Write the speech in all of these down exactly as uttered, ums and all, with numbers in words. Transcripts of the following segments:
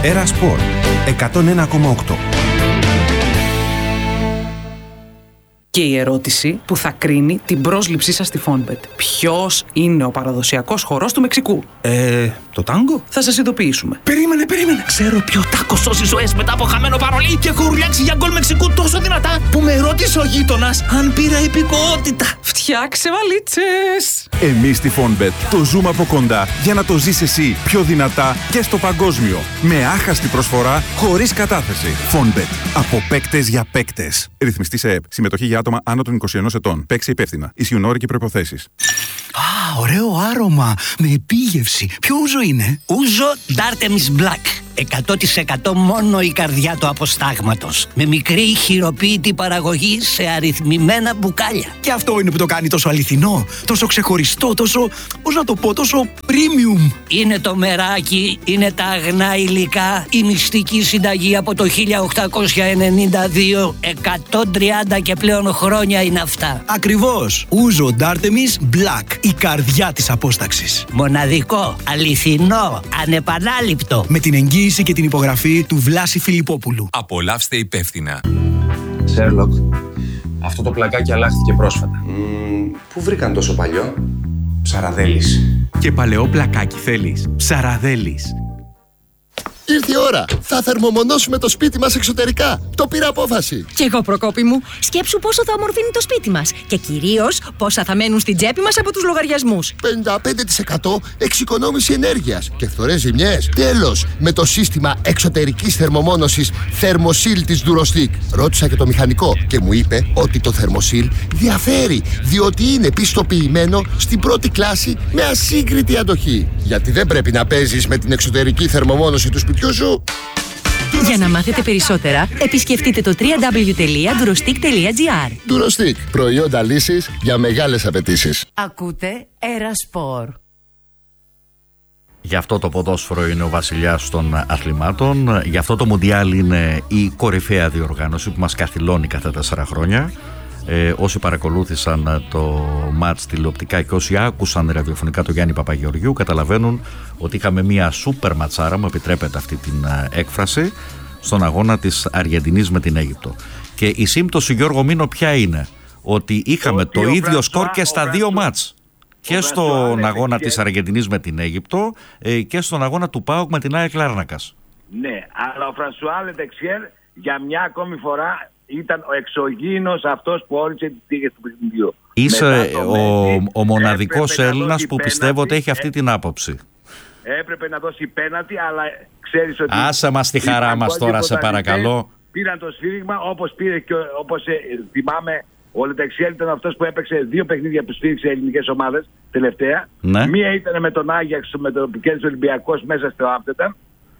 Έρα Σπορ εκατόν ένα κόμμα οκτώ. Και η ερώτηση που θα κρίνει την πρόσληψή σας στη Φόνμπετ. Ποιος είναι ο παραδοσιακός χορός του Μεξικού? Ε, το τάγκο? Θα σας ειδοποιήσουμε. Περίμενε, περίμενε. Ξέρω ποιο τάκο σώζει ζωές μετά από χαμένο παρολί και έχω ουρλιάξει για γκολ Μεξικού τόσο δυνατά που με ρώτησε ο γείτονας αν πήρα υπηκοότητα. Φτιάξε βαλίτσες! Εμείς στη Φόνμπετ το ζούμε από κοντά για να το ζεις εσύ πιο δυνατά και στο παγκόσμιο. Με άχαστη προσφορά, χωρίς κατάθεση. Φόνμπετ. Από παίκτες για παίκτες. Ρυθμιστή σε ΕΕΠ. Συμμετοχή για άτομα άνω των είκοσι ενός ετών. Παίξε υπεύθυνα. Ισιουν όροι και προϋποθέσεις. Α, ωραίο άρωμα. Με επίγευση. Ποιο ούζο είναι? Ούζο D'Artemis Black. εκατό τοις εκατό μόνο η καρδιά του αποστάγματος. Με μικρή χειροποίητη παραγωγή σε αριθμημένα μπουκάλια. Και αυτό είναι που το κάνει τόσο αληθινό, τόσο ξεχωριστό, τόσο, πώς να το πω, τόσο premium. Είναι το μεράκι, είναι τα αγνά υλικά, η μυστική συνταγή από το χίλια οκτακόσια ενενήντα δύο, εκατόν τριάντα και πλέον χρόνια είναι αυτά. Ακριβώς. Ούζο D'Artemis Black, η καρδιά της απόσταξης. Μοναδικό, αληθινό, ανεπανάληπτο. Με την εγγύηση και την υπογραφή του Βλάση Φιλιππόπουλου. Απολαύστε υπεύθυνα. Σέρλοκ, αυτό το πλακάκι αλλάχθηκε πρόσφατα. Mm, πού βρήκαν τόσο παλιό? Ψαραδέλης. Και παλαιό πλακάκι θέλεις? Ψαραδέλης. Ήρθε η ώρα. Θα θερμομονώσουμε το σπίτι μας εξωτερικά. Το πήρα απόφαση. Κι εγώ, Προκόπη μου. Σκέψου πόσο θα ομορφύνει το σπίτι μας. Και κυρίως πόσα θα μένουν στην τσέπη μας από τους λογαριασμούς. πενήντα πέντε τοις εκατό εξοικονόμηση ενέργειας και φθορές ζημιές. Τέλος, με το σύστημα εξωτερικής θερμομόνωσης Thermosil της Durostic. Ρώτησα και το μηχανικό και μου είπε ότι το Thermosil διαφέρει, διότι είναι πιστοποιημένο στην πρώτη κλάση με ασύγκριτη αντοχή. Γιατί δεν πρέπει να παίζεις με την εξωτερική θερμομόνωση του σπιτιού σου. Για να μάθετε περισσότερα, επισκεφτείτε το double-u double-u double-u τελεία durostic τελεία gr. Durostic, προϊόντα λύσης για μεγάλες απαιτήσεις. Ακούτε Έρα Σπορ. Γι' αυτό το ποδόσφαιρο είναι ο βασιλιάς των αθλημάτων. Γι' αυτό το Μουντιάλ είναι η κορυφαία διοργάνωση που μας καθυλώνει κάθε τέσσερα χρόνια. Ε, όσοι παρακολούθησαν το μάτς τηλεοπτικά και όσοι άκουσαν ραδιοφωνικά το Γιάννη Παπαγεωργιού καταλαβαίνουν ότι είχαμε μια σούπερ ματσάρα, μου επιτρέπετε αυτή την έκφραση, στον αγώνα της Αργεντινής με την Αίγυπτο. Και η σύμπτωση, Γιώργο Μήνο, ποια είναι? Ότι είχαμε το, το ίδιο Φρανσουά, σκορ και στα δύο μάτς. Και στον αγώνα της Αργεντινής με την Αίγυπτο ε, και στον αγώνα του ΠΑΟΚ με την ΑΕΚ Λάρνακας. Ναι, αλλά ο Φρανσουά Λετεξιέρ για μια ακόμη φορά ήταν ο εξωγήινος αυτός που όρισε τις τύχες του παιχνιδιού. Είσαι ο, ο μοναδικός Έλληνας που πιστεύω ότι έχει αυτή την άποψη. Έπρεπε να δώσει πέναλτι, αλλά ξέρεις ότι... Άσε μας τη χαρά μας τώρα, σε παρακαλώ. Πήραν το σφύριγμα, όπως πήρε και όπως ε, θυμάμαι, ο Λετεξιέλ ήταν αυτός που έπαιξε δύο παιχνίδια που σφύριξε ελληνικές ομάδες τελευταία. Ναι. Μία ήταν με τον Άγιαξ, με τον που κέρδισε ο Ολυμπιακός μέσα στο Άμστερνταμ,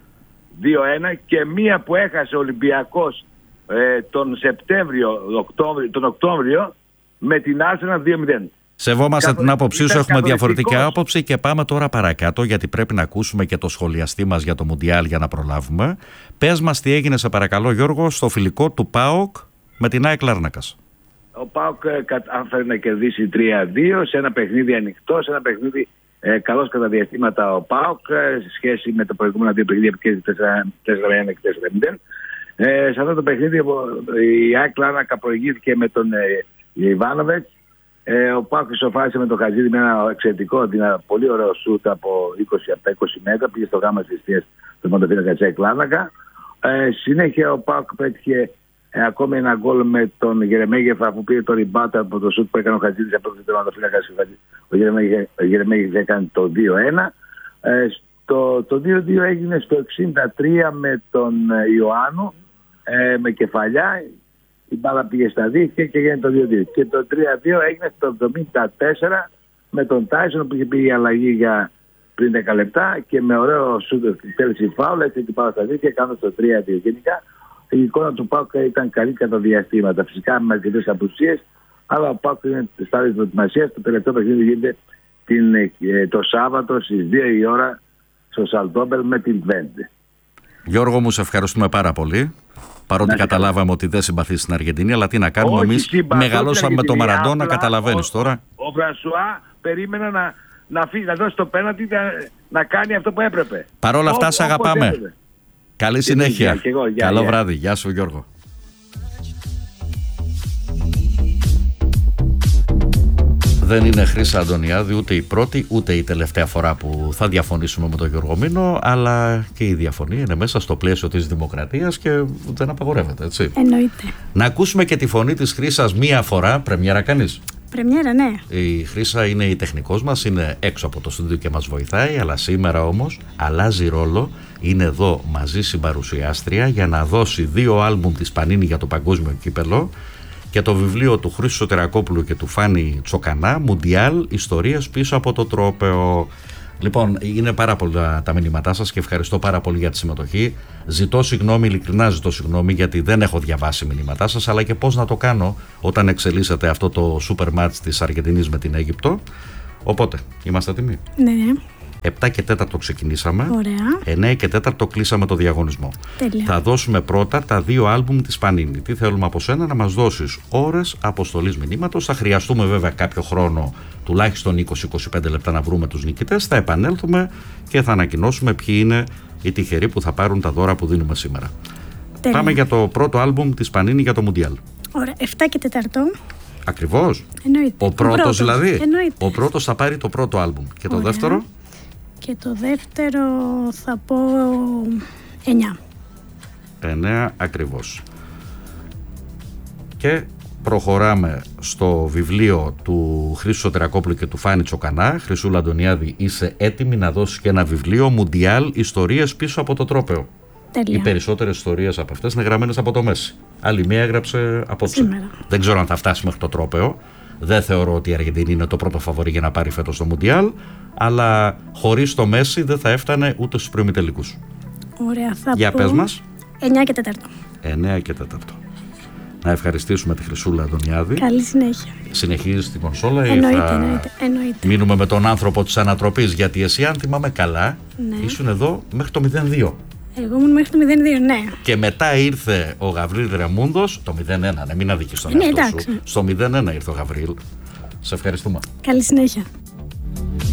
δύο ένα, και μία που έχασε ο Ολυμπιακός Ε, τον Σεπτέμβριο, Οκτώβριο, τον Οκτώβριο με την Arsenal δύο μηδέν. Σεβόμαστε Καθο... την άποψή σου, έχουμε διαφορετική άποψη και πάμε τώρα παρακάτω γιατί πρέπει να ακούσουμε και το σχολιαστή μας για το Μουντιάλ για να προλάβουμε. Πες μας τι έγινε, σε παρακαλώ, Γιώργο, στο φιλικό του ΠΑΟΚ με την ΑΕΚ Λάρνακας. Ο ΠΑΟΚ κατάφερε να κερδίσει τρία δύο σε ένα παιχνίδι ανοιχτό, σε ένα παιχνίδι ε, καλώς κατά διαστήματα ο ΠΑΟΚ ε, σε σχέση με τα προηγούμενα δύο παιχνίδια που κέρδισε τέσσερα ένα και τέσσερα μηδέν. Ε, σε αυτό το παιχνίδι η ΑΕΚ Λάρνακα προηγήθηκε με τον ε, Ιβάνοβετς. Ε, ο Πάκος ισοφάρισε με τον Χατζίδη με ένα εξαιρετικό, ένα πολύ ωραίο σούτ από είκοσι από τα είκοσι μέτρα. Πήγε στο γάμα της αιστείας του Μοντοφύλακα της ΑΕΚ Λάρνακα. Ε, συνέχεια ο Πάκος πέτυχε ε, ακόμη ένα γκολ με τον Γερεμέγεφα που πήρε το ριμπάτα από το σούτ που έκανε ο Χατζίδης από τον Μοντοφύλακα. Ο Γερεμέγεφα έκανε το δύο ένα. Ε, το, το δύο δύο έγινε στο εξήντα τρία με τον Ιωάννου. Ε, με κεφαλιά, η μπάλα πήγε στα δίχτυα και έγινε το δύο δύο. Και το τρία δύο έγινε στο εβδομήντα τέσσερα με τον Τάισον που είχε πει η αλλαγή για πριν δέκα λεπτά και με ωραίο σούτο τέλειωσε η φάουλα, έτσι την μπάλα στα δίχτυα, κάνοντας το τρία δύο. Γενικά η εικόνα του ΠΑΟΚ ήταν καλή κατά διαστήματα. Φυσικά με αρκετές απουσίες, αλλά ο ΠΑΟΚ είναι στη στάδιο της προετοιμασίας. Το τελευταίο παιχνίδι γίνεται την, ε, το Σάββατο στις δύο η ώρα στο Σαλτόμπελ με την Βέντε. Γιώργο μου, σε ευχαριστούμε πάρα πολύ. Παρότι να, καταλάβαμε ότι δεν συμπαθεί στην Αργεντινή, αλλά τι να κάνουμε, εμείς μεγαλώσαμε με το Μαραντόνα, καταλαβαίνεις τώρα. Ο Φρανσουά περίμενα να, να, φύγει, να δώσει το πέναντι, να, να κάνει αυτό που έπρεπε. Παρ' όλα αυτά, σε αγαπάμε. Καλή συνέχεια. Και εγώ, γεια, Καλό γεια. βράδυ. Γεια σου Γιώργο. Δεν είναι Χρύσα Αντωνιάδη ούτε η πρώτη ούτε η τελευταία φορά που θα διαφωνήσουμε με τον Γιώργο Μήνο, αλλά και η διαφωνία είναι μέσα στο πλαίσιο της δημοκρατίας και δεν απαγορεύεται, έτσι. Εννοείται. Να ακούσουμε και τη φωνή της Χρύσας μία φορά. Πρεμιέρα κάνεις? Πρεμιέρα, ναι. Η Χρύσα είναι η τεχνικός μας, είναι έξω από το στούντιο και μας βοηθάει, αλλά σήμερα όμως αλλάζει ρόλο. Είναι εδώ μαζί συμπαρουσιάστρια για να δώσει δύο άλμπουμ της Πανίνη για το παγκόσμιο κύπελο και το βιβλίο του Χρήστου Σωτηρακόπουλου και του Φάνη Τσοκανά, Μουντιάλ, ιστορίες πίσω από το τρόπαιο. Λοιπόν, είναι πάρα πολλά τα μηνύματά σας και ευχαριστώ πάρα πολύ για τη συμμετοχή. Ζητώ συγγνώμη, ειλικρινά ζητώ συγγνώμη, γιατί δεν έχω διαβάσει μηνύματά σας, αλλά και πώς να το κάνω όταν εξελίσσεται αυτό το super match της Αργεντινής με την Αίγυπτο. Οπότε, είμαστε έτοιμοι? Ναι. επτά και τέταρτο ξεκινήσαμε. Ωραία. εννέα και τέταρτο κλείσαμε το διαγωνισμό. Τέλεια. Θα δώσουμε πρώτα τα δύο άλμπουμ της Πανίνη. Τι θέλουμε από σένα? Να μας δώσεις ώρες αποστολής μηνύματος. Θα χρειαστούμε βέβαια κάποιο χρόνο, τουλάχιστον είκοσι με είκοσι πέντε λεπτά, να βρούμε τους νικητές. Θα επανέλθουμε και θα ανακοινώσουμε ποιοι είναι οι τυχεροί που θα πάρουν τα δώρα που δίνουμε σήμερα. Τέλεια. Πάμε για το πρώτο άλμπουμ της Πανίνη για το Μουντιάλ. Ωραία. επτά και τέταρτο. Ακριβώς. Εννοείται. Ο πρώτος, πρώτος δηλαδή. Εννοείται. Ο πρώτος θα πάρει το πρώτο άλμπουμ. Και το Ωραία. δεύτερο? Και το δεύτερο θα πω εννιά. εννέα ακριβώς. Και προχωράμε στο βιβλίο του Χρήστου Σωτηρακόπουλου και του Φάνη Τσοκανά. Χρυσούλα Αντωνιάδη, είσαι έτοιμη να δώσεις και ένα βιβλίο, Μουντιάλ, ιστορίες πίσω από το τρόπαιο? Τέλεια. Οι περισσότερες ιστορίες από αυτές είναι γραμμένες από το Μέση. Άλλη μία έγραψε απόψε. Σήμερα. Δεν ξέρω αν θα φτάσει μέχρι το τρόπαιο. Δεν θεωρώ ότι η Αργεντινή είναι το πρώτο φαβορί για να πάρει φέτος το Μουντιάλ, αλλά χωρίς το Μέση δεν θα έφτανε ούτε στους προημιτελικούς. Ωραία, θα Για πω πες μας. εννιά και τέταρτο. εννέα και τέταρτο. Να ευχαριστήσουμε τη Χρυσούλα Αντωνιάδη. Καλή συνέχεια. Συνεχίζεις την κονσόλα ή Εννοείται, θα εννοείται, εννοείται. μείνουμε με τον άνθρωπο της ανατροπής? Γιατί εσύ, αν θυμάμαι καλά, Ναι. ήσουν εδώ μέχρι το μηδέν δύο. Εγώ ήμουν μέχρι το μηδέν δύο, ναι. Και μετά ήρθε ο Γαβρίλ Ρεμούντος, το μηδέν ένα, ναι, μην αδικείς τον Ναι, εαυτό εντάξει. σου. Στο μηδέν ένα ήρθε ο Γαβρίλ. Σε ευχαριστούμε. Καλή συνέχεια.